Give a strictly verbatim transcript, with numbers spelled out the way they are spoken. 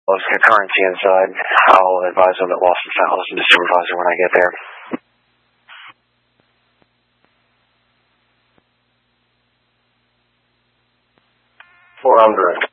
There's concurrency inside. I'll advise them that lost and found. Listen to supervisor when I get there. Four hundred.